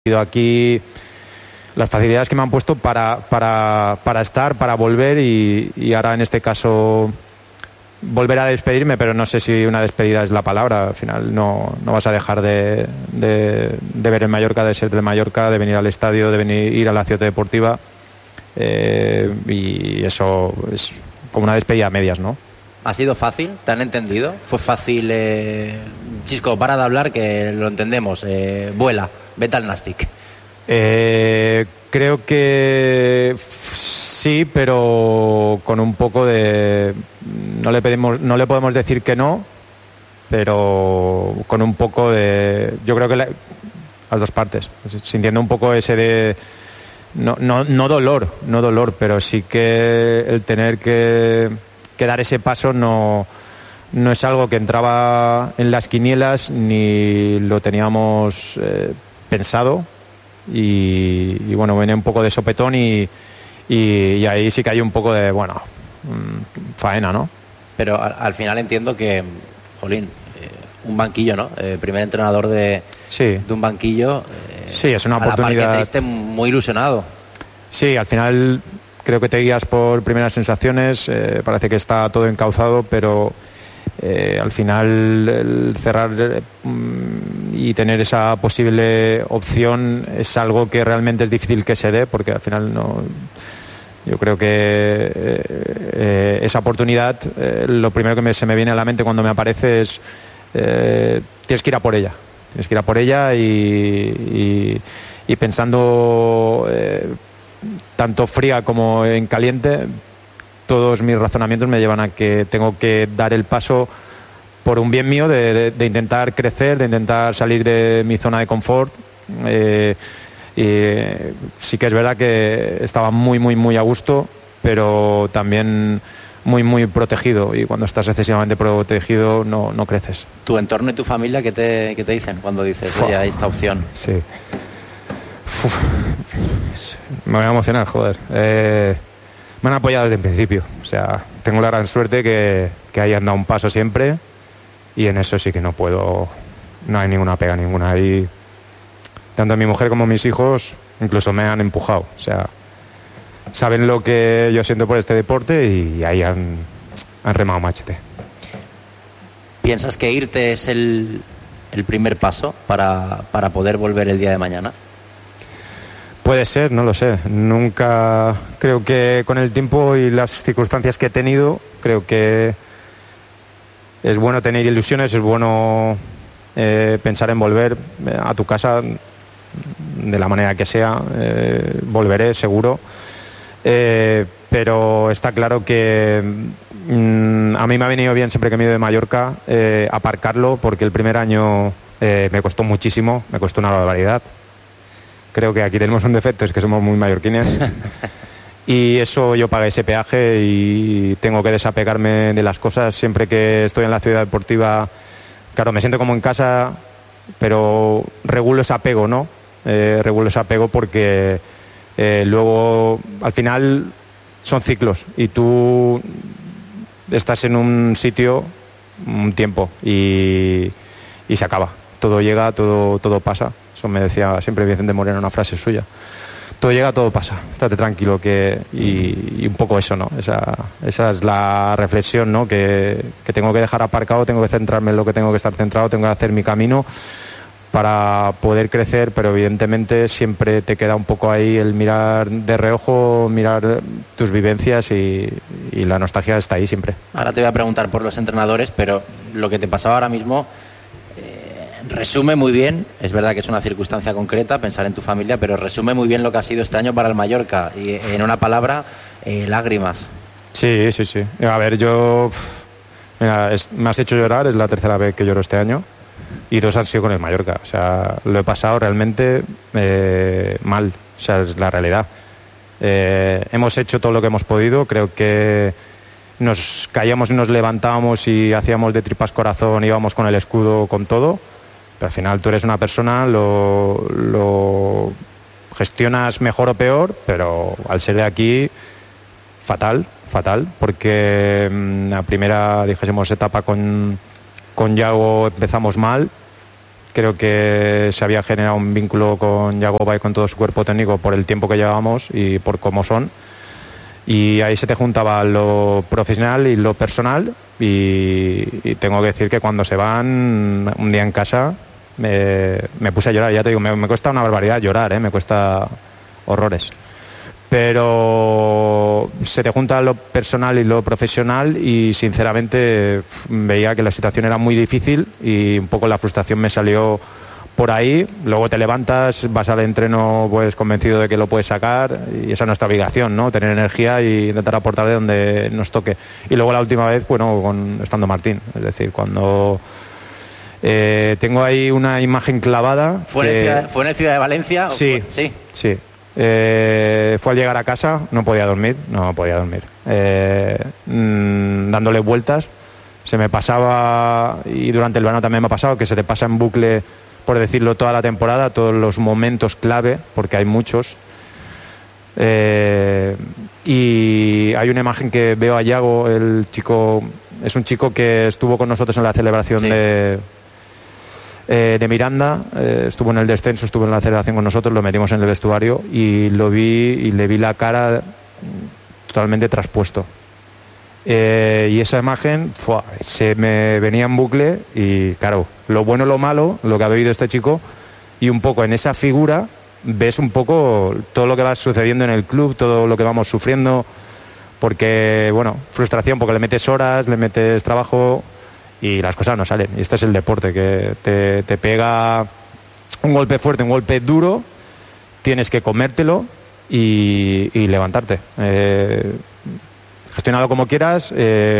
aquí las facilidades que me han puesto para estar, para volver y ahora en este caso volver a despedirme, pero no sé si una despedida es la palabra. Al final no vas a dejar de ver el Mallorca, de ser del Mallorca, de venir al estadio, de ir a la ciudad deportiva, y eso es como una despedida a medias, ¿no? ¿Ha sido fácil? ¿Te han entendido? ¿Fue fácil? Chisco, para de hablar, que lo entendemos. Vuela, vete al Nastic. Creo que sí, pero con un poco de... No le podemos decir que no, pero con un poco de... Yo creo que las dos partes, sintiendo un poco ese de... No dolor, pero sí que el tener que dar ese paso no es algo que entraba en las quinielas ni lo teníamos pensado, y bueno, viene un poco de sopetón y ahí sí que hay un poco de, bueno, faena, ¿no? Pero al final entiendo que, jolín, un banquillo, ¿no? Primer entrenador de un banquillo. Sí, es una oportunidad. A la par que te diste muy ilusionado. Sí, al final creo que te guías por primeras sensaciones, parece que está todo encauzado, pero al final el cerrar y tener esa posible opción es algo que realmente es difícil que se dé, porque al final no... Yo creo que esa oportunidad, lo primero que se me viene a la mente cuando me aparece es tienes que ir a por ella. Tienes que ir a por ella y pensando tanto fría como en caliente, todos mis razonamientos me llevan a que tengo que dar el paso por un bien mío de intentar crecer, de intentar salir de mi zona de confort. Y sí que es verdad que estaba muy a gusto, pero también muy protegido, y cuando estás excesivamente protegido no creces. ¿Tu entorno y tu familia qué te dicen cuando dices, oye, hay esta opción? Sí. Me voy a emocionar, joder. Me han apoyado desde el principio. O sea, tengo la gran suerte que hayan dado un paso siempre, y en eso sí que no hay ninguna pega ninguna. Y tanto mi mujer como mis hijos incluso me han empujado. O sea, saben lo que yo siento por este deporte y ahí han remado machete. ¿Piensas que irte es el primer paso para poder volver el día de mañana? Puede ser, no lo sé. Nunca... Creo que con el tiempo y las circunstancias que he tenido, creo que es bueno tener ilusiones, es bueno pensar en volver a tu casa de la manera que sea. Volveré, seguro. Pero está claro que a mí me ha venido bien, siempre que me he ido de Mallorca, aparcarlo, porque el primer año me costó muchísimo, me costó una barbaridad. Creo que aquí tenemos un defecto, es que somos muy mallorquines. Y eso, yo pagué ese peaje y tengo que desapegarme de las cosas. Siempre que estoy en la ciudad deportiva, claro, me siento como en casa, pero regulo ese apego, ¿no? Regulo ese apego porque luego, al final, son ciclos y tú estás en un sitio un tiempo y se acaba. Todo llega, todo pasa. Eso me decía siempre Vicente Moreno, una frase suya. Todo llega, todo pasa. Estate tranquilo y un poco eso, ¿no? Esa es la reflexión, ¿no? Que tengo que dejar aparcado, tengo que centrarme en lo que tengo que estar centrado, tengo que hacer mi camino para poder crecer, pero evidentemente siempre te queda un poco ahí el mirar de reojo, mirar tus vivencias y la nostalgia está ahí siempre. Ahora te voy a preguntar por los entrenadores, pero lo que te pasaba ahora mismo resume muy bien, es verdad que es una circunstancia concreta, pensar en tu familia, pero resume muy bien lo que ha sido este año para el Mallorca, y en una palabra, lágrimas. Sí. A ver, mira, me has hecho llorar, es la tercera vez que lloro este año, y 2 han sido con el Mallorca. O sea, lo he pasado realmente mal, o sea, es la realidad. Hemos hecho todo lo que hemos podido, creo que nos caíamos y nos levantábamos y hacíamos de tripas corazón, íbamos con el escudo, con todo. Pero al final tú eres una persona, lo gestionas mejor o peor, pero al ser de aquí, fatal, porque la primera, dijésemos, etapa con Yago empezamos mal, Creo que se había generado un vínculo con Yagoba y con todo su cuerpo técnico por el tiempo que llevábamos y por cómo son. Y ahí se te juntaba lo profesional y lo personal. Y tengo que decir que cuando se van, un día en casa, me puse a llorar. Ya te digo, me cuesta una barbaridad llorar, me cuesta horrores. Pero se te junta lo personal y lo profesional y sinceramente veía que la situación era muy difícil y un poco la frustración me salió por ahí. Luego te levantas, vas al entreno pues convencido de que lo puedes sacar y esa es nuestra obligación, ¿no? Tener energía y intentar aportar de donde nos toque. Y luego la última vez, bueno, estando Martín, es decir, cuando tengo ahí una imagen clavada. ¿Fue en el Ciudad de Valencia? Sí, sí. Fue al llegar a casa, no podía dormir, dándole vueltas, se me pasaba, y durante el verano también me ha pasado, que se te pasa en bucle, por decirlo, toda la temporada, todos los momentos clave, porque hay muchos. Y hay una imagen que veo a Yago, el chico, es un chico que estuvo con nosotros en la celebración de Miranda, estuvo en el descenso, estuvo en la celebración con nosotros, lo metimos en el vestuario y lo vi y le vi la cara totalmente traspuesto. Y esa imagen se me venía en bucle y claro, lo bueno, lo malo, lo que ha vivido este chico, y un poco en esa figura ves un poco todo lo que va sucediendo en el club, todo lo que vamos sufriendo, porque bueno, frustración porque le metes horas, le metes trabajo y las cosas no salen. Y este es el deporte, que te pega un golpe fuerte, un golpe duro, tienes que comértelo y levantarte. Gestiónalo como quieras,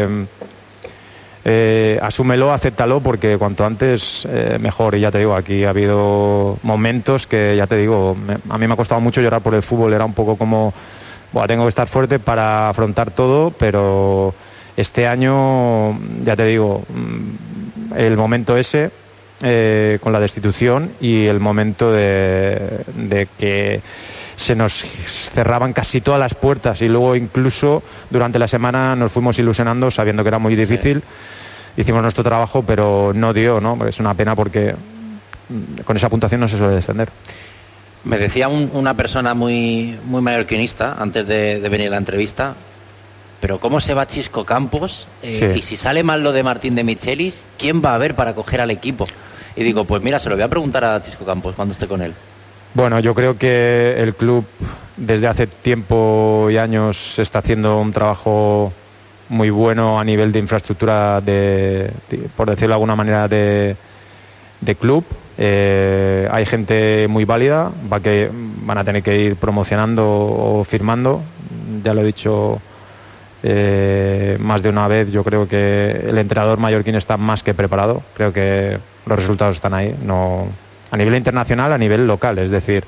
asúmelo, acéptalo, porque cuanto antes mejor. Y ya te digo, aquí ha habido momentos que, ya te digo, a mí me ha costado mucho llorar por el fútbol. Era un poco como, tengo que estar fuerte para afrontar todo, pero este año, ya te digo, el momento ese con la destitución y el momento de que se nos cerraban casi todas las puertas y luego incluso durante la semana nos fuimos ilusionando sabiendo que era muy difícil. Sí. Hicimos nuestro trabajo, pero no dio, ¿no? Es una pena porque con esa puntuación no se suele descender. Me decía una persona muy mallorquinista antes de venir a la entrevista, pero ¿cómo se va Xisco Campos? Sí. Y si sale mal lo de Martín de Michelis, ¿quién va a haber para coger al equipo? Y digo, pues mira, se lo voy a preguntar a Xisco Campos cuando esté con él. Bueno, yo creo que el club desde hace tiempo y años está haciendo un trabajo muy bueno a nivel de infraestructura, por decirlo de alguna manera, de club. Hay gente muy válida, van a tener que ir promocionando o firmando. Ya lo he dicho más de una vez, yo creo que el entrenador mallorquín está más que preparado. Creo que los resultados están ahí, no a nivel internacional, a nivel local, es decir,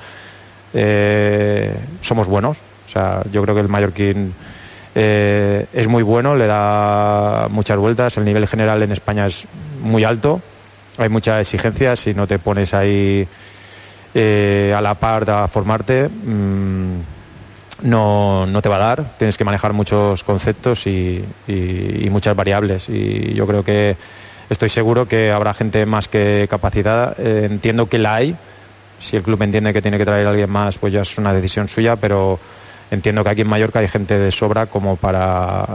somos buenos. O sea, yo creo que el mallorquín es muy bueno, le da muchas vueltas, el nivel general en España es muy alto, hay mucha exigencia, si no te pones ahí a la par a formarte, no te va a dar, tienes que manejar muchos conceptos y muchas variables, y yo creo que estoy seguro que habrá gente más que capacitada. Entiendo que la hay. Si el club entiende que tiene que traer a alguien más, pues ya es una decisión suya, pero entiendo que aquí en Mallorca hay gente de sobra como para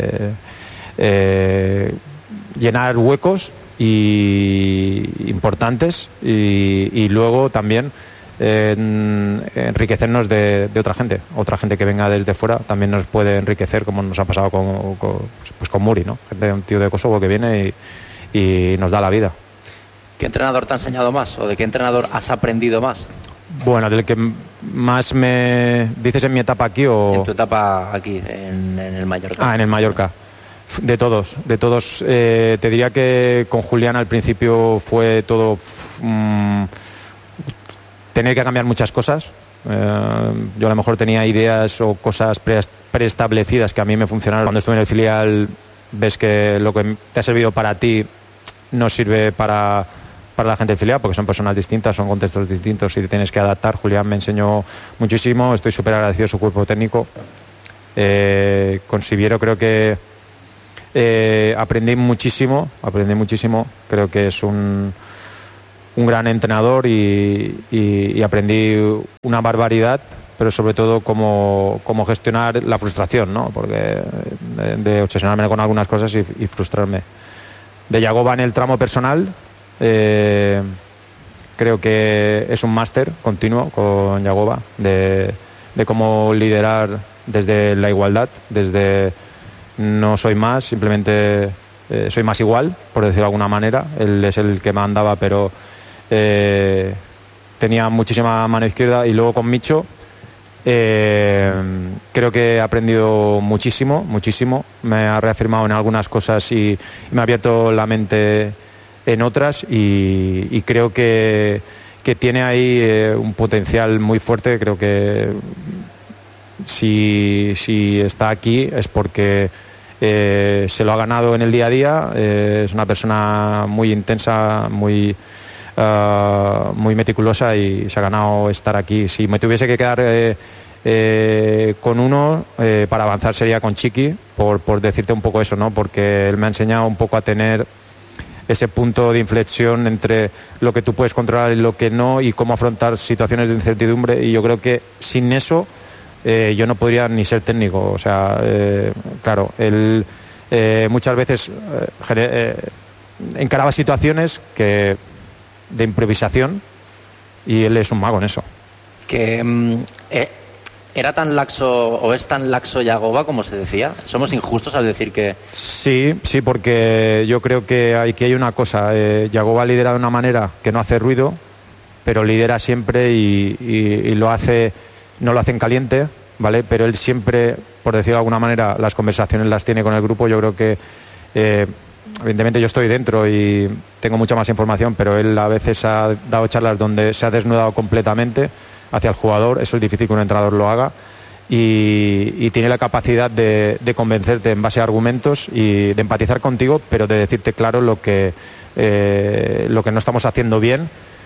llenar huecos importantes y luego también enriquecernos de otra gente que venga desde fuera también nos puede enriquecer, como nos ha pasado con Muri, ¿no? Un tío de Kosovo que viene y nos da la vida. ¿Qué entrenador te ha enseñado más o de qué entrenador has aprendido más? Bueno, del que más me dices en mi etapa aquí o en tu etapa aquí en el Mallorca. En el Mallorca. De todos. Te diría que con Julián al principio fue todo tener que cambiar muchas cosas. Yo a lo mejor tenía ideas o cosas preestablecidas que a mí me funcionaron. Cuando estuve en el filial ves que lo que te ha servido para ti no sirve para la gente del filial, porque son personas distintas, son contextos distintos y te tienes que adaptar. Julián me enseñó muchísimo, estoy súper agradecido a su cuerpo técnico. Con Siviero creo que aprendí muchísimo, creo que es un un gran entrenador y aprendí una barbaridad, pero sobre todo cómo gestionar la frustración, ¿no? Porque de obsesionarme con algunas cosas y frustrarme. De Yagoba en el tramo personal, creo que es un máster continuo con Yagoba de cómo liderar desde la igualdad, desde no soy más, simplemente soy más igual, por decirlo de alguna manera. Él es el que mandaba, pero tenía muchísima mano izquierda. Y luego con Micho creo que he aprendido muchísimo, me ha reafirmado en algunas cosas y me ha abierto la mente en otras, y creo que tiene ahí un potencial muy fuerte. Creo que si está aquí es porque se lo ha ganado en el día a día. Es una persona muy intensa, muy meticulosa, y se ha ganado estar aquí. Si me tuviese que quedar con uno para avanzar sería con Chiqui, por decirte un poco eso, ¿no? Porque él me ha enseñado un poco a tener ese punto de inflexión entre lo que tú puedes controlar y lo que no, y cómo afrontar situaciones de incertidumbre. Y yo creo que sin eso yo no podría ni ser técnico. O sea, claro, él muchas veces encaraba situaciones de improvisación, y él es un mago en eso. ¿Era tan laxo o es tan laxo Yagoba como se decía? ¿Somos injustos al decir que...? Sí, porque yo creo que aquí hay una cosa. Yagoba lidera de una manera que no hace ruido, pero lidera siempre y lo hace, no lo hace en caliente, ¿vale? Pero él siempre, por decirlo de alguna manera, las conversaciones las tiene con el grupo. Yo creo que evidentemente yo estoy dentro y tengo mucha más información, pero él a veces ha dado charlas donde se ha desnudado completamente hacia el jugador. Eso es difícil que un entrenador lo haga, y tiene la capacidad de convencerte en base a argumentos y de empatizar contigo, pero de decirte claro lo que no estamos haciendo bien.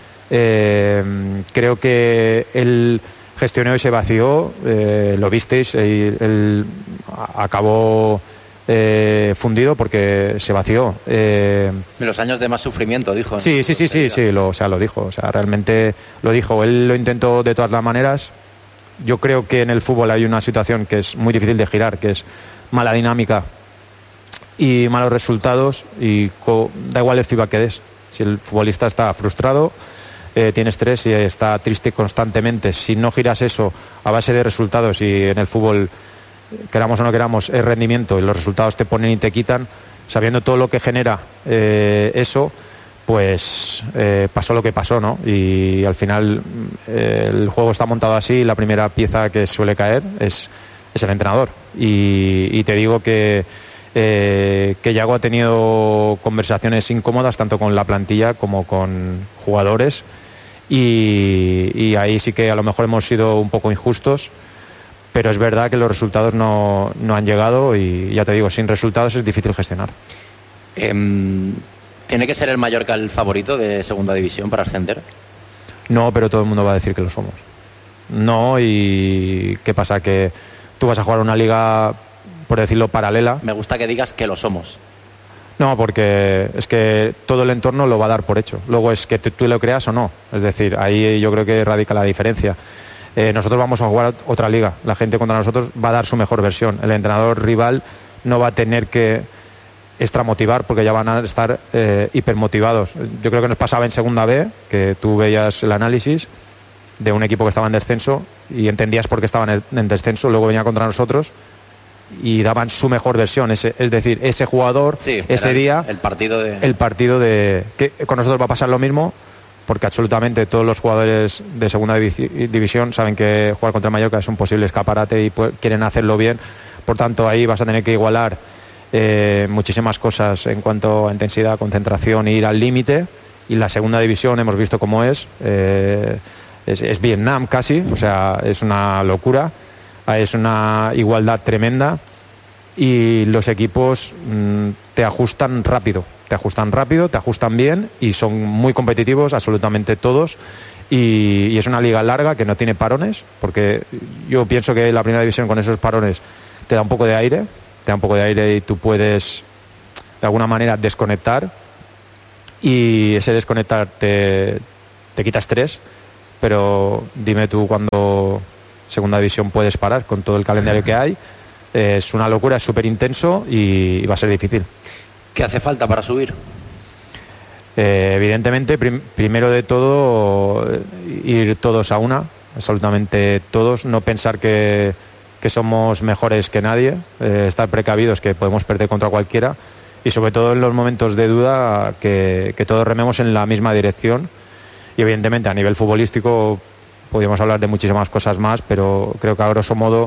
Creo que él gestionó y se vació, lo visteis, él acabó fundido porque se vació. Los años de más sufrimiento, dijo. Sí, lo dijo. O sea, realmente lo dijo. Él lo intentó de todas las maneras. Yo creo que en el fútbol hay una situación que es muy difícil de girar, que es mala dinámica y malos resultados, y da igual el feedback que des. Si el futbolista está frustrado, tiene estrés y está triste constantemente, si no giras eso a base de resultados, y en el fútbol, queramos o no queramos, es rendimiento, y los resultados te ponen y te quitan, sabiendo todo lo que genera eso, pues pasó lo que pasó, ¿no? Y al final el juego está montado así, y la primera pieza que suele caer es el entrenador. Y te digo que Yago ha tenido conversaciones incómodas tanto con la plantilla como con jugadores, y ahí sí que a lo mejor hemos sido un poco injustos. Pero es verdad que los resultados no han llegado, y ya te digo, sin resultados es difícil gestionar. ¿Tiene que ser el Mallorca el favorito de segunda división para ascender? No, pero todo el mundo va a decir que lo somos. No, y ¿qué pasa? Que tú vas a jugar una liga, por decirlo, paralela. Me gusta que digas que lo somos. No, porque es que todo el entorno lo va a dar por hecho. Luego es que tú lo creas o no. Es decir, ahí yo creo que radica la diferencia. Nosotros vamos a jugar otra liga. La gente contra nosotros va a dar su mejor versión. El entrenador rival no va a tener que extramotivar, porque ya van a estar hipermotivados. Yo creo que nos pasaba en segunda B, que tú veías el análisis de un equipo que estaba en descenso y entendías por qué estaban en descenso. Luego venía contra nosotros y daban su mejor versión. Es decir, ese jugador, ese día, el partido de que con nosotros va a pasar lo mismo, porque absolutamente todos los jugadores de segunda división saben que jugar contra el Mallorca es un posible escaparate y quieren hacerlo bien. Por tanto, ahí vas a tener que igualar muchísimas cosas en cuanto a intensidad, concentración e ir al límite. Y la segunda división hemos visto cómo es Vietnam casi, o sea, es una locura, es una igualdad tremenda, y los equipos te ajustan rápido, te ajustan bien, y son muy competitivos absolutamente todos, y es una liga larga que no tiene parones, porque yo pienso que la primera división con esos parones te da un poco de aire y tú puedes de alguna manera desconectar, y ese desconectar te quita estrés, pero dime tú cuándo segunda división puedes parar con todo el calendario que hay. Es una locura, es súper intenso y va a ser difícil. ¿Qué hace falta para subir? Evidentemente, primero de todo, ir todos a una, absolutamente todos, no pensar que somos mejores que nadie, estar precavidos que podemos perder contra cualquiera y sobre todo en los momentos de duda que todos rememos en la misma dirección. Y evidentemente a nivel futbolístico podríamos hablar de muchísimas cosas más, pero creo que a grosso modo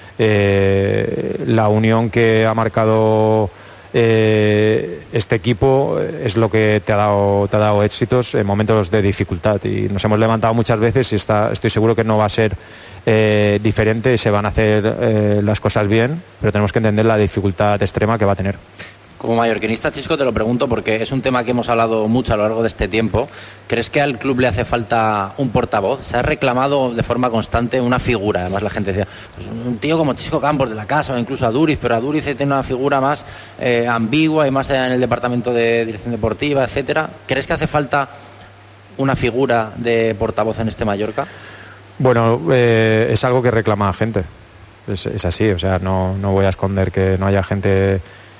la unión que ha marcado este equipo es lo que te ha dado éxitos en momentos de dificultad, y nos hemos levantado muchas veces y estoy seguro que no va a ser diferente, se van a hacer las cosas bien, pero tenemos que entender la dificultad extrema que va a tener. Como mallorquinista, Chisco, te lo pregunto porque es un tema que hemos hablado mucho a lo largo de este tiempo. ¿Crees que al club le hace falta un portavoz? Se ha reclamado de forma constante una figura. Además, la gente decía, pues un tío como Chisco Campos de la casa o incluso a Duriz, pero a Duriz tiene una figura más ambigua y más en el departamento de dirección deportiva, etcétera. ¿Crees que hace falta una figura de portavoz en este Mallorca? Bueno, es algo que reclama la gente. Es así, o sea, no voy a esconder que no haya gente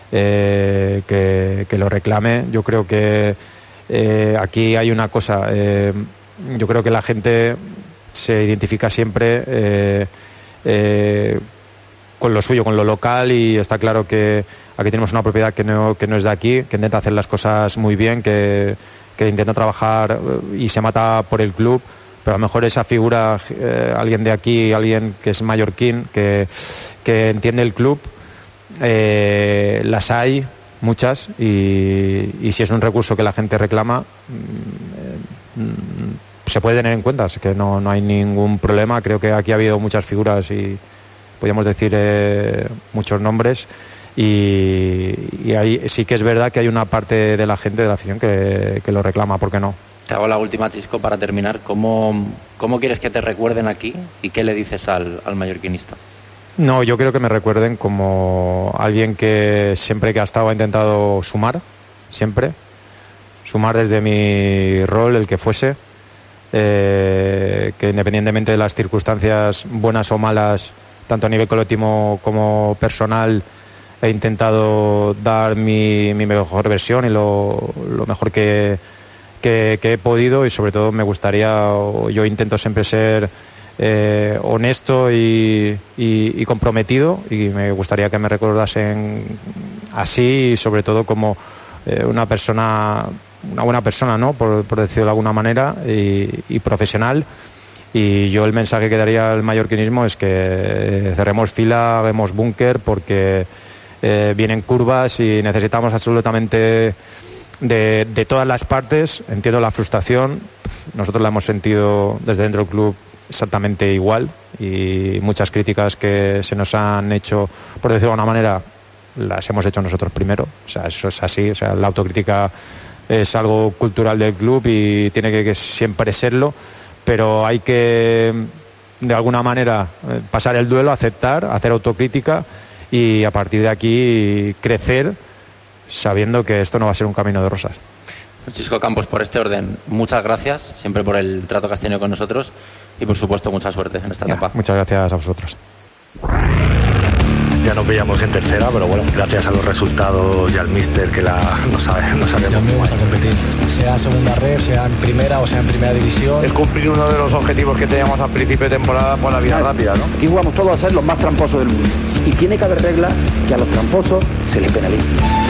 que lo reclame. Yo creo que aquí hay una cosa, yo creo que la gente se identifica siempre con lo suyo, con lo local, y está claro que aquí tenemos una propiedad que no es de aquí, que intenta hacer las cosas muy bien, que intenta trabajar y se mata por el club, pero a lo mejor esa figura, alguien de aquí, alguien que es mallorquín, que entiende el club, las hay muchas, y si es un recurso que la gente reclama, se puede tener en cuenta, así que no hay ningún problema. Creo que aquí ha habido muchas figuras y podríamos decir muchos nombres, y ahí sí que es verdad que hay una parte de la gente, de la afición, que lo reclama. ¿Por qué no? Te hago la última, Chisco, para terminar. ¿Cómo quieres que te recuerden aquí y qué le dices al mallorquinista? No, yo creo que me recuerden como alguien que siempre que ha estado ha intentado sumar, siempre. Sumar desde mi rol, el que fuese. Que independientemente de las circunstancias buenas o malas, tanto a nivel colectivo como personal, he intentado dar mi mejor versión y lo mejor que he podido, y sobre todo me gustaría, yo intento siempre ser honesto y comprometido, y me gustaría que me recordasen así, y sobre todo como una buena persona, ¿no? Por decirlo de alguna manera, y profesional. Y yo el mensaje que daría al mallorquinismo es que cerremos fila, hagamos búnker, porque vienen curvas y necesitamos absolutamente de todas las partes. Entiendo la frustración, nosotros la hemos sentido desde dentro del club exactamente igual, y muchas críticas que se nos han hecho, por decirlo de alguna manera, las hemos hecho nosotros primero. O sea, eso es así, o sea, la autocrítica es algo cultural del club y tiene que siempre serlo, pero hay que de alguna manera pasar el duelo, aceptar, hacer autocrítica, y a partir de aquí crecer, sabiendo que esto no va a ser un camino de rosas. Chisco Campos, por este orden, muchas gracias siempre por el trato que has tenido con nosotros, y por supuesto mucha suerte en esta etapa. Muchas gracias a vosotros. Ya nos veíamos en tercera, pero bueno, gracias a los resultados y al míster que no sabemos. A mí me gusta competir, sea segunda red, sea en primera o sea en primera división. Es cumplir uno de los objetivos que teníamos al principio de temporada por la vía rápida, ¿no? Aquí jugamos todos a ser los más tramposos del mundo, y tiene que haber reglas que a los tramposos se les penalice.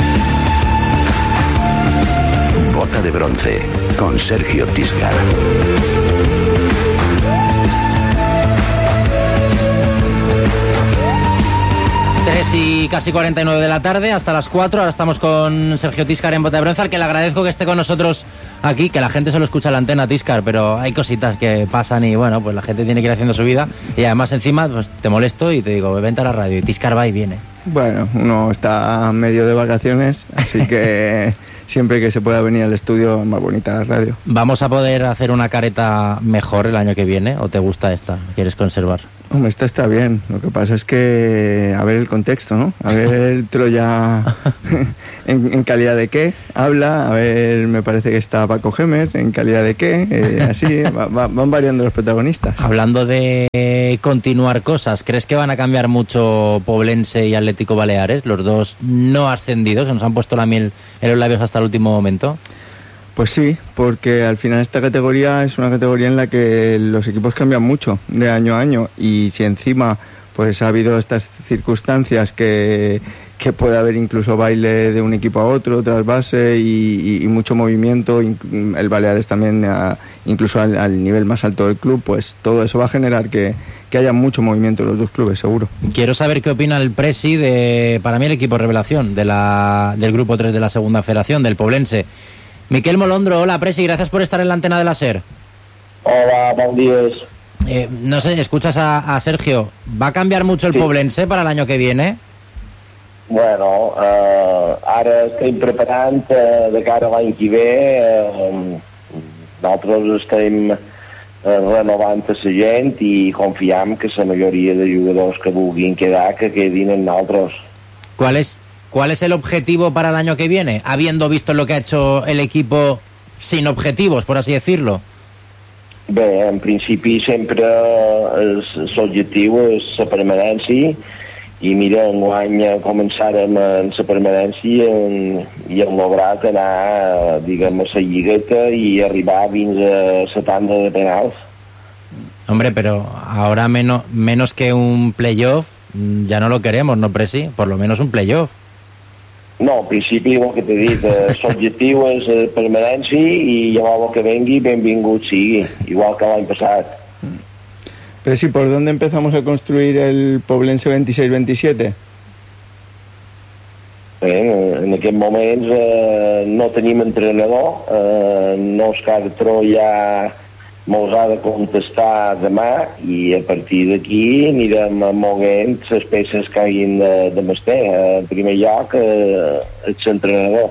Bota de bronce con Sergio Tiscar. Y casi 49 de la tarde, hasta las 4. Ahora estamos con Sergio Tiscar en Bota de Bronce, al que le agradezco que esté con nosotros aquí, que la gente solo escucha la antena, Tiscar, pero hay cositas que pasan y bueno, pues la gente tiene que ir haciendo su vida, y además encima pues te molesto y te digo, vente a la radio, y Tiscar va y viene. Bueno, uno está medio de vacaciones, así que siempre que se pueda venir al estudio es más bonita la radio. ¿Vamos a poder hacer una careta mejor el año que viene o te gusta esta? ¿Quieres conservar? Hombre, esta está bien. Lo que pasa es que, a ver el contexto, ¿no? A ver Troya en calidad de qué habla. A ver, me parece que está Paco Gémez en calidad de qué. Así, van variando los protagonistas. Hablando de continuar cosas, ¿crees que van a cambiar mucho Poblense y Atlético Baleares? Los dos no ascendidos, que nos han puesto la miel en los labios hasta el último momento. Pues sí, porque al final esta categoría es una categoría en la que los equipos cambian mucho de año a año, y si encima pues ha habido estas circunstancias que puede haber incluso baile de un equipo a otro, trasvase y mucho movimiento, el Baleares también incluso al nivel más alto del club, pues todo eso va a generar que haya mucho movimiento en los dos clubes, seguro. Quiero saber qué opina el presi de, para mí, el equipo revelación del grupo 3 de la segunda federación, del Poblense. Miquel Molondro, hola presi, gracias por estar en la antena de la SER. Hola, buen día. No sé, escuchas a Sergio, ¿va a cambiar mucho el Poblense para el año que viene? Bueno, ara estem preparant de cara a l'any que ve. Nosaltres estem renovant la gent i confiem que la majoria de jugadors que vulguin quedar, que quedin en nosaltres. ¿Cuál es el objetivo para el año que viene, habiendo visto lo que ha hecho el equipo sin objetivos, por así decirlo? Bé, en principi sempre l'objectiu és la permanència, i mira, enguany començarem en la permanència i hem lograt anar, diguem, a la lligueta i arribar fins a 70 de penals. Hombre, pero ahora menos que un playoff ya no lo queremos, ¿no, presi? Por lo menos un playoff. No, en principi, el que t'he dit, l'objectiu és permanència i llavors el que vengui, benvingut sigui, igual que l'any passat. Pero sí, ¿por dónde empezamos a construir el Poblense 26-27? Bé, en aquests moments no tenim entrenador, Òscar Troya mos ha de contestar demà i a partir d'aquí anirem moguent les peces que hagin de mestre. En primer lloc, ets entrenador.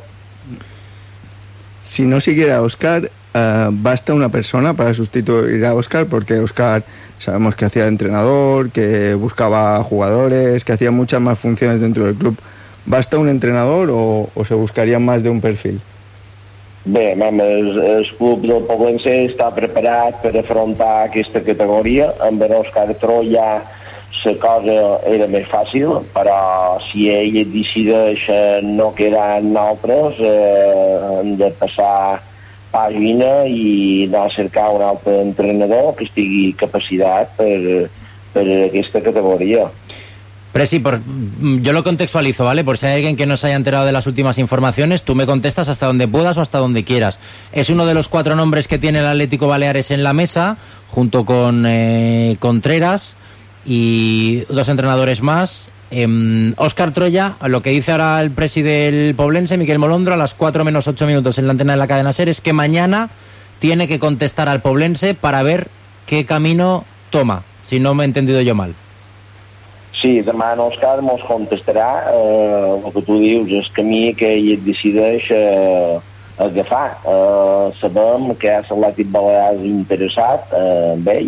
Si no siguiera Óscar, ¿basta una persona para sustituir a Óscar? Porque Óscar sabemos que hacía de entrenador, que buscaba jugadores, que hacía muchas más funciones dentro del club. ¿Basta un entrenador o se buscaría más de un perfil? Bé, el club del Poblense està preparat per afrontar aquesta categoria. Amb l'Òscar Troya la cosa era més fàcil, però si ell decideix no quedar en nosaltres, hem de passar pàgina i anar a cercar un altre entrenador que estigui capacitat per aquesta categoria. Presi, yo lo contextualizo, ¿vale? Por si hay alguien que no se haya enterado de las últimas informaciones, tú me contestas hasta donde puedas o hasta donde quieras. Es uno de los 4 nombres que tiene el Atlético Baleares en la mesa, junto con Contreras y 2 entrenadores más. Óscar Troya, lo que dice ahora el presi del Poblense, Miquel Molondro, a las 4 menos 8 minutos en la antena de la cadena SER, es que mañana tiene que contestar al Poblense para ver qué camino toma, si no me he entendido yo mal. Sí, demà en Òscar mos contestarà el que tu dius, el camí que ell decideix agafar. Sabem que és l'Atlètic Balears interessat en ell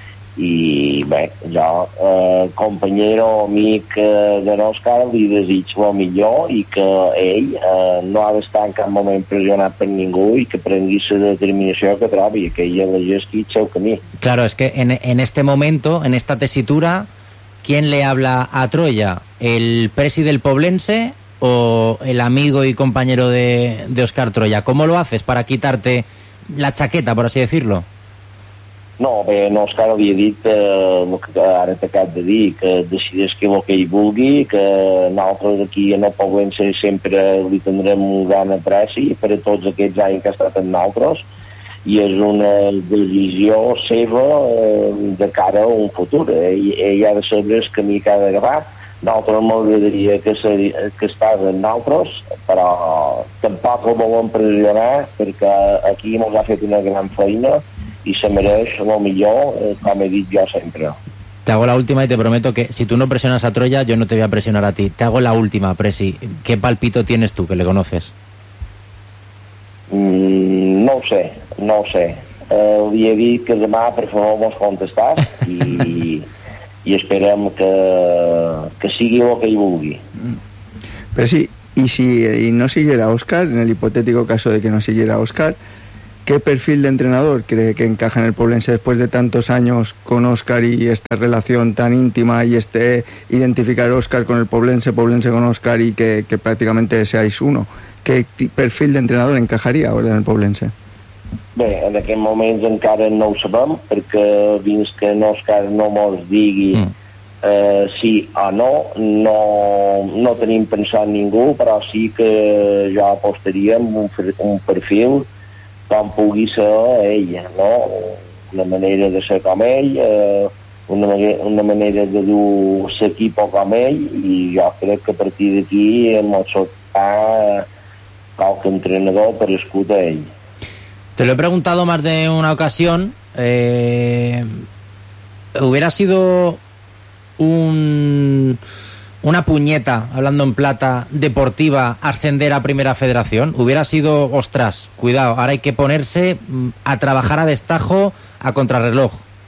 i bé, jo, companyero, amic de l'Òscar, li desitjo el millor i que ell no ha d'estar en cap moment pressionat per ningú i que prengui la determinació que trobi, que ell elegeixi el seu camí. Claro, es que en este momento, en esta tesitura, ¿quién le habla a Troya? ¿El presi del Poblense o el amigo y compañero de Óscar Troya? ¿Cómo lo haces para quitarte la chaqueta, por así decirlo? No, bé, en Òscar li he dit el que ara t'acabo de dir, que decideix el que ell vulgui, que nosaltres aquí en el Poblense sempre li tindrem un gran apreci per a tots aquests anys que ha estat amb nosaltres, i és una decisió seva de cara a un futur. Ell ha de saber el camí que ha d'agafar. Nosaltres m'agradaria que estàs amb nosaltres, però tampoc el volem pressionar perquè aquí ens ha fet una gran feina i se mereix el millor, com he dit jo sempre. Te hago la última y te prometo que si tú no presionas a Troya, yo no te voy a presionar a ti. Te hago la última, Presi. ¿Qué palpito tienes tú, que le conoces? No ho sé. Li he dit que demà per favor mos contestar i i esperem que sigui el que hi vulgui. Pero sí, y si no siguiera Óscar, en el hipotético caso de que no siguiera Óscar, ¿qué perfil de entrenador cree que encaja en el Poblense después de tantos años con Óscar y esta relación tan íntima y identificar Óscar con el Poblense, Poblense con Óscar y que prácticamente seáis uno? ¿Qué perfil de entrenador encajaria ahora en el Poblense? Bé, en aquest moment encara no ho sabem, perquè fins que Òscar no mos digui sí o no tenim pensat ningú, però sí que jo apostaríem un perfil com pugui ser ell, no? Una manera de ser com ell, una manera de dur l'equip com ell, i jo crec que a partir d'aquí mos sortirà qualque entrenador parescut a ell. Te lo he preguntado más de una ocasión. ¿Hubiera sido una puñeta, hablando en plata, deportiva, ascender a Primera Federación? ¿Hubiera sido, ostras, cuidado, ahora hay que ponerse a trabajar a destajo, a contrarreloj?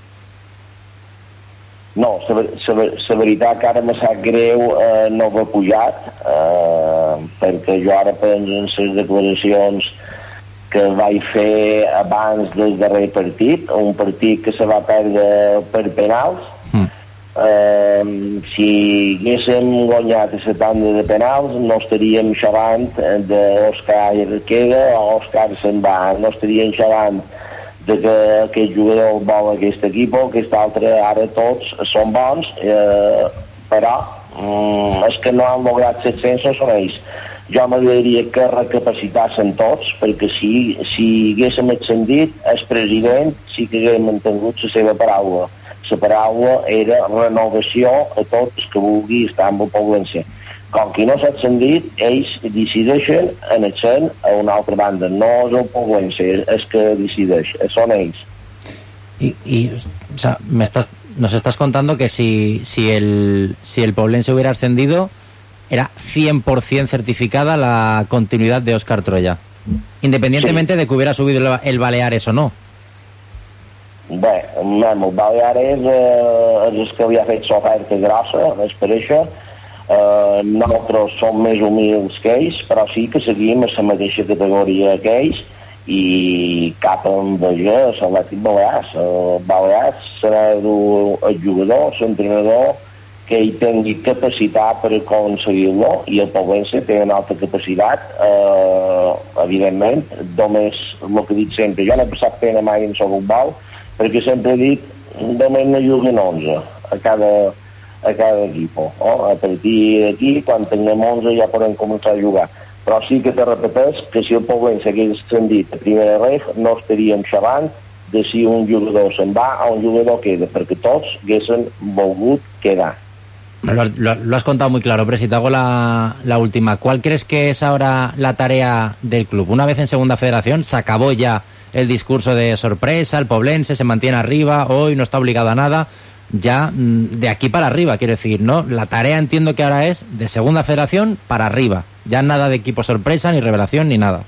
No, la veritat que ara me sap greu no haver pujat, perquè jo ara penso en les declaracions que vaig fer abans del darrer partit, un partit que se va perdre per penals. Si haguéssim guanyat a la tanda de penals no estaríem xerrant d'Òscar queda o Òscar se'n va, no estaríem xerrant de que aquest jugador vol aquest equip o aquest altre. Ara tots són bons, però els que no han lograt 700 són ells. Jo m'agradaria que recapacitassin tots, perquè si haguéssim ascendit, el president sí que hagués mantingut la seva paraula. La paraula era renovació a tots que vulgui estar amb el Poblense. Com que no s'ha ascendit, ells decideixen en ascend a una altra banda. No és el Poblense, és que decideix, són ells. O sea, nos estás contando que si el Poblense hubiera ascendido, era 100% certificada la continuidad de Óscar Troya, independientemente de que hubiera subido el Baleares o no. Bé, el Baleares és el que li ha fet l'oferta grossa, és per això. Nosaltres som més humils que ells, però sí que seguim a la mateixa categoria que ells i cap enveja a l'Atlètic Balears. Balears serà el jugador, l'entrenador, que ell tingui capacitat per aconseguir-lo, i el Poblense té una alta capacitat, evidentment. Només el que dic sempre, jo no he passat pena mai en el futbol, perquè sempre he dit només no juguen 11 a cada equip. A partir d'aquí, quan tinguem 11 ja podem començar a jugar. Però sí que te repeteix que si el Poblense hagués ascendit a primera ref no estaríem xerrant de si un jugador se'n va o un jugador queda, perquè tots haguessin volgut quedar. Lo has contado muy claro, pero si te hago la última, ¿cuál crees que es ahora la tarea del club? Una vez en Segunda Federación se acabó ya el discurso de sorpresa, el Poblense se mantiene arriba, hoy no está obligado a nada, ya de aquí para arriba, quiero decir, ¿no? La tarea entiendo que ahora es de Segunda Federación para arriba, ya nada de equipo sorpresa, ni revelación, ni nada.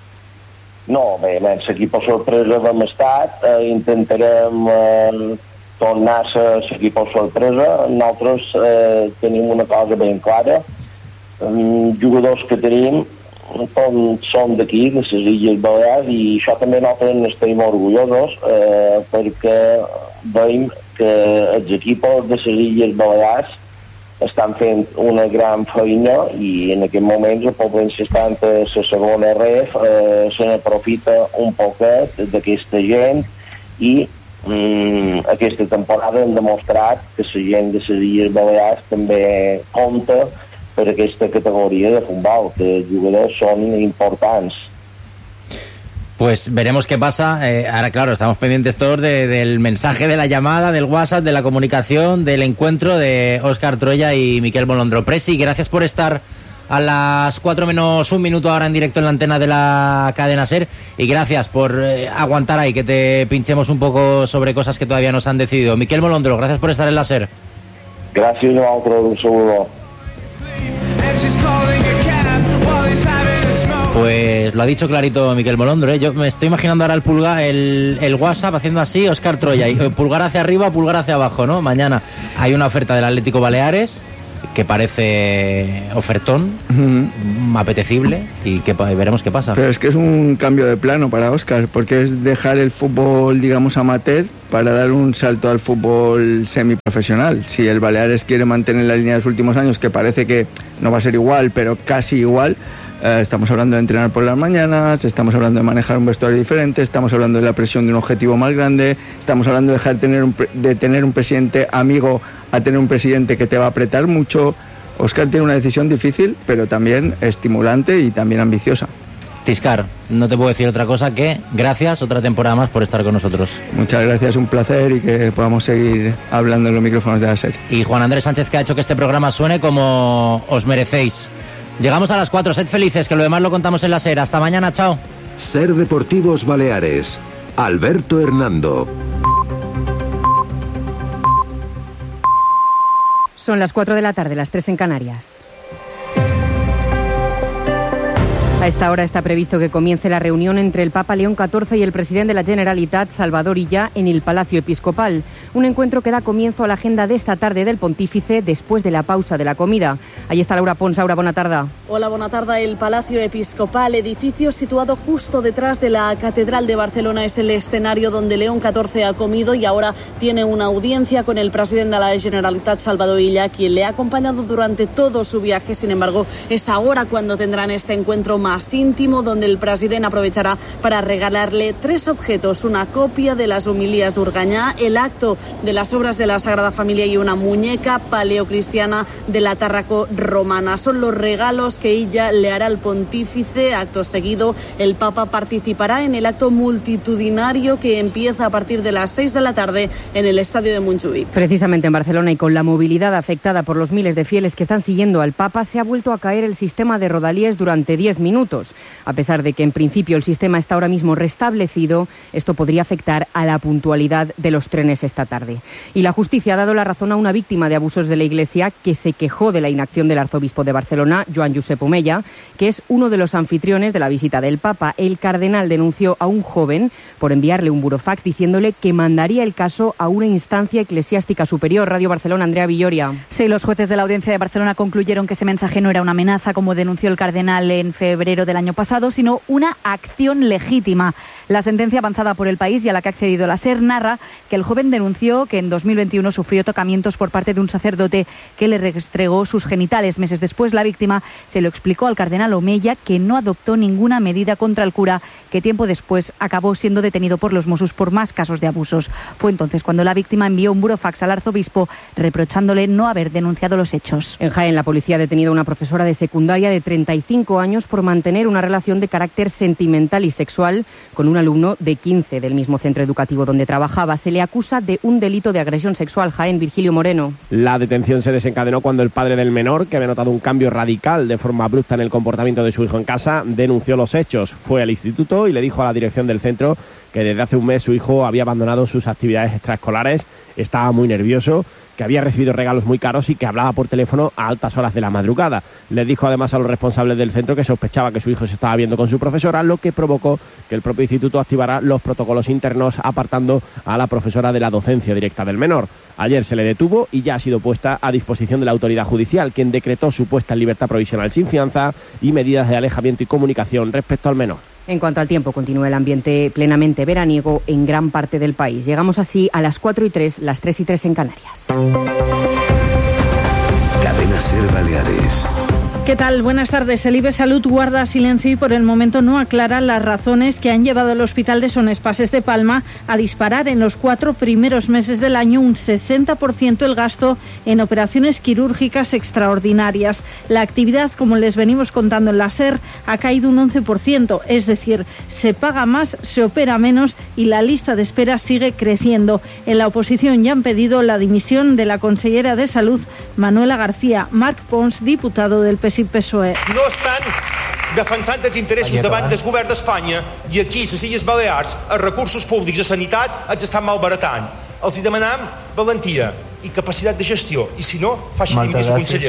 No, bé, l'equip sorpresa hem estat, intentarem tornar a l'equip sorpresa. Nosaltres tenim una cosa ben clara, jugadors que tenim són d'aquí, de les Illes Balears, i això també nosaltres n'estem orgullosos, perquè veiem que els equips de les Illes Balears estan fent una gran feina i en aquest moment el Poblense està en la segona ref, se n'aprofita un poquet d'aquesta gent i aquesta temporada hem demostrat que la gent de les Illes Balears també compta per aquesta categoría de futbol, que els jugadors son importantes. Pues veremos qué pasa. Ahora, claro, estamos pendientes todos del mensaje, de la llamada, del WhatsApp, de la comunicación, del encuentro de Óscar Troya y Miquel Molondro. Presi, gracias por estar a las 4 menos un minuto ahora en directo en la antena de la cadena SER, y gracias por aguantar ahí, que te pinchemos un poco sobre cosas que todavía no se han decidido. Miquel Molondro, gracias por estar en la SER. Gracias a otro, un saludo. Pues lo ha dicho clarito Miquel Molondro, ¿eh? Yo me estoy imaginando ahora el WhatsApp haciendo así, Óscar Troya, y pulgar hacia arriba, pulgar hacia abajo, ¿no? Mañana hay una oferta del Atlético Baleares que parece ofertón, apetecible, y que veremos qué pasa. Pero es que es un cambio de plano para Óscar, porque es dejar el fútbol, digamos, amateur para dar un salto al fútbol semiprofesional. Si el Baleares quiere mantener la línea de los últimos años, que parece que no va a ser igual, pero casi igual, estamos hablando de entrenar por las mañanas, estamos hablando de manejar un vestuario diferente, estamos hablando de la presión de un objetivo más grande, estamos hablando de dejar de tener un presidente amigo a tener un presidente que te va a apretar mucho. Óscar tiene una decisión difícil, pero también estimulante y también ambiciosa. Tiscar, no te puedo decir otra cosa que gracias otra temporada más por estar con nosotros. Muchas gracias, un placer, y que podamos seguir hablando en los micrófonos de la SER. Y Juan Andrés Sánchez, que ha hecho que este programa suene como os merecéis. Llegamos a las 4, sed felices, que lo demás lo contamos en la SER. Hasta mañana, chao. SER Deportivos Baleares, Alberto Hernando. Son las 4 de la tarde, las 3 en Canarias. A esta hora está previsto que comience la reunión entre el Papa León XIV y el presidente de la Generalitat, Salvador Illa, en el Palacio Episcopal. Un encuentro que da comienzo a la agenda de esta tarde del pontífice después de la pausa de la comida. Ahí está Laura Pons. Laura, bona tarda. Hola, bona tarda. El Palacio Episcopal, edificio situado justo detrás de la Catedral de Barcelona, es el escenario donde León XIV ha comido y ahora tiene una audiencia con el presidente de la Generalitat, Salvador Illa, quien le ha acompañado durante todo su viaje. Sin embargo, es ahora cuando tendrán este encuentro más íntimo, donde el presidente aprovechará para regalarle 3 objetos: una copia de las homilías de Urgañá, el acto de las obras de la Sagrada Familia y una muñeca paleocristiana de la Tárraco romana. Son los regalos que ella le hará al pontífice. Acto seguido, el Papa participará en el acto multitudinario que empieza a partir de las 6 de la tarde en el Estadio de Montjuïc. Precisamente en Barcelona, y con la movilidad afectada por los miles de fieles que están siguiendo al Papa, se ha vuelto a caer el sistema de rodalíes durante 10 minutos. A pesar de que en principio el sistema está ahora mismo restablecido, esto podría afectar a la puntualidad de los trenes esta tarde. Y la justicia ha dado la razón a una víctima de abusos de la Iglesia que se quejó de la inacción del arzobispo de Barcelona, Joan Josep Omella, que es uno de los anfitriones de la visita del Papa. El cardenal denunció a un joven por enviarle un burofax diciéndole que mandaría el caso a una instancia eclesiástica superior. Radio Barcelona, Andrea Villoria. Sí, los jueces de la Audiencia de Barcelona concluyeron que ese mensaje no era una amenaza, como denunció el cardenal en febrero del año pasado, sino una acción legítima. La sentencia avanzada por El País y a la que ha accedido la SER narra que el joven denunció que en 2021 sufrió tocamientos por parte de un sacerdote que le restregó sus genitales. Meses después, la víctima se lo explicó al cardenal Omella, que no adoptó ninguna medida contra el cura, que tiempo después acabó siendo detenido por los Mossos por más casos de abusos. Fue entonces cuando la víctima envió un burofax al arzobispo reprochándole no haber denunciado los hechos. En Jaén, la policía ha detenido a una profesora de secundaria de 35 años por mantener una relación de carácter sentimental y sexual con un alumno de 15 del mismo centro educativo donde trabajaba. Se le acusa de un delito de agresión sexual. Jaén, Virgilio Moreno. La detención se desencadenó cuando el padre del menor, que había notado un cambio radical de forma abrupta en el comportamiento de su hijo en casa, denunció los hechos. Fue al instituto y le dijo a la dirección del centro que desde hace un mes su hijo había abandonado sus actividades extraescolares, estaba muy nervioso, que había recibido regalos muy caros y que hablaba por teléfono a altas horas de la madrugada. Les dijo además a los responsables del centro que sospechaba que su hijo se estaba viendo con su profesora, lo que provocó que el propio instituto activara los protocolos internos apartando a la profesora de la docencia directa del menor. Ayer se le detuvo y ya ha sido puesta a disposición de la autoridad judicial, quien decretó su puesta en libertad provisional sin fianza y medidas de alejamiento y comunicación respecto al menor. En cuanto al tiempo, continúa el ambiente plenamente veraniego en gran parte del país. Llegamos así a las 4:03, las 3:03 en Canarias. Cadena SER Baleares. ¿Qué tal? Buenas tardes. El IBE Salud guarda silencio y por el momento no aclara las razones que han llevado al Hospital de Son Espases de Palma a disparar en los 4 primeros meses del año un 60% el gasto en operaciones quirúrgicas extraordinarias. La actividad, como les venimos contando en la SER, ha caído un 11%, es decir, se paga más, se opera menos y la lista de espera sigue creciendo. En la oposición ya han pedido la dimisión de la consellera de Salud, Manuela García. Marc Pons, diputado del PSPOE. No estan defensant els interessos davant del govern d'Espanya i aquí, a les Illes Balears, els recursos públics a sanitat els estan malbaratant. Els hi demanam valentia i capacitat de gestió i si no, faci dimitir la consellera.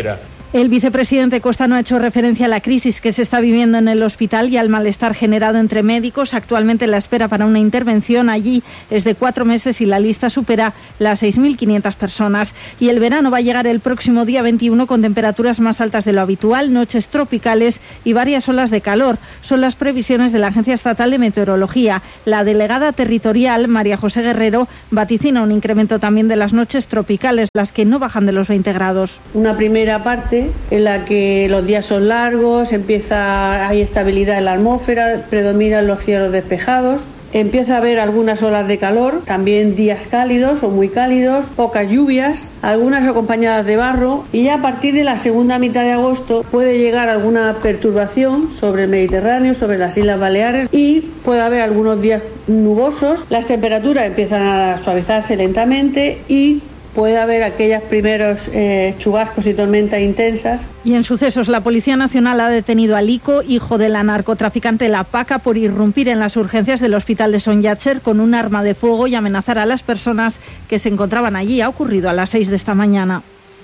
El vicepresidente Costa no ha hecho referencia a la crisis que se está viviendo en el hospital y al malestar generado entre médicos. Actualmente la espera para una intervención allí es de 4 meses y la lista supera las 6.500 personas. Y el verano va a llegar el próximo día 21 con temperaturas más altas de lo habitual, noches tropicales y varias olas de calor. Son las previsiones de la Agencia Estatal de Meteorología. La delegada territorial, María José Guerrero, vaticina un incremento también de las noches tropicales, las que no bajan de los 20 grados. Una primera parte en la que los días son largos, hay estabilidad en la atmósfera, predominan los cielos despejados. Empieza a haber algunas olas de calor, también días cálidos o muy cálidos, pocas lluvias, algunas acompañadas de barro, y ya a partir de la segunda mitad de agosto puede llegar alguna perturbación sobre el Mediterráneo, sobre las Islas Baleares, y puede haber algunos días nubosos. Las temperaturas empiezan a suavizarse lentamente y puede haber aquellos primeros chubascos y tormentas intensas. Y en sucesos, la Policía Nacional ha detenido a Lico, hijo de la narcotraficante La Paca, por irrumpir en las urgencias del hospital de Son Llàtzer con un arma de fuego y amenazar a las personas que se encontraban allí. Ha ocurrido a las 6 de esta mañana.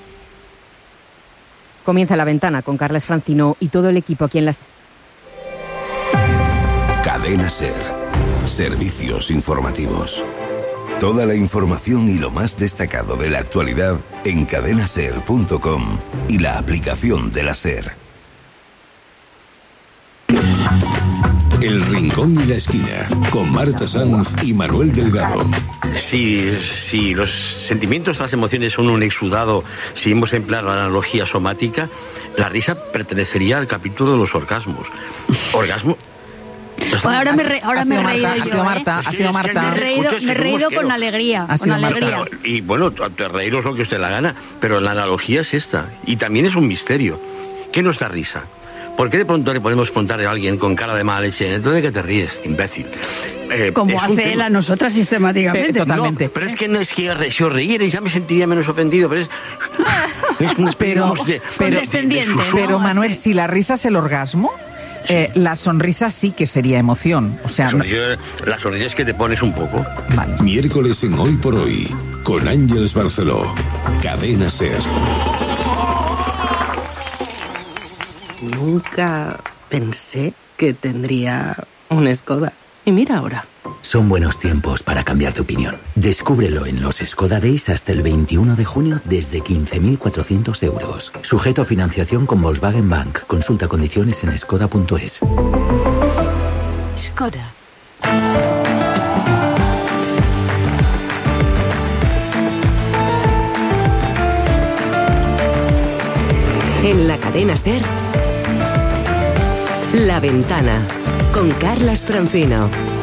Comienza La Ventana con Carles Francino y todo el equipo aquí en las... Cadena SER. Servicios informativos. Toda la información y lo más destacado de la actualidad en cadenaser.com y la aplicación de la SER. El Rincón y la Esquina, con Marta Sanz y Manuel Delgado. Si los sentimientos, las emociones son un exudado, si hemos empleado la analogía somática, la risa pertenecería al capítulo de los orgasmos. ¿Orgasmo? Bueno, ahora me he reído yo. Ha sido Marta. Me he reído con alegría. Y bueno, reíros lo que usted la gana, pero la analogía es esta. Y también es un misterio. ¿Qué nos da risa? ¿Por qué de pronto le podemos preguntar a alguien con cara de mala leche, ¿entonces de qué te ríes, imbécil? Como hace él a nosotras sistemáticamente. Totalmente. No, pero es que no es que si os reíerais ya me sentiría menos ofendido, pero es una especie pero Manuel, si la risa es el orgasmo, la sonrisa sí que sería emoción. O sea, la sonrisa es que te pones un poco. Vale. Miércoles en Hoy por Hoy, con Ángeles Barceló. Cadena SER. Nunca pensé que tendría un Skoda. Y mira ahora. Son buenos tiempos para cambiar de opinión. Descúbrelo en los Skoda Days hasta el 21 de junio desde 15.400 euros. Sujeto a financiación con Volkswagen Bank. Consulta condiciones en skoda.es. Skoda. En la cadena SER, La Ventana, con Carles Francino.